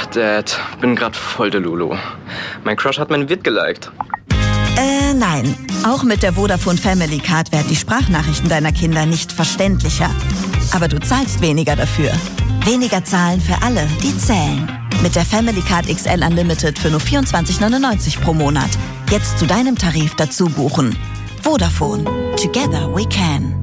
Dad, bin grad voll der Lulu. Mein Crush hat mein Vid geliked. Nein. Auch mit der Vodafone Family Card werden die Sprachnachrichten deiner Kinder nicht verständlicher. Aber du zahlst weniger dafür. Weniger zahlen für alle, die zählen. Mit der Family Card XL Unlimited für nur 24,99 pro Monat. Jetzt zu deinem Tarif dazu buchen. Vodafone. Together we can.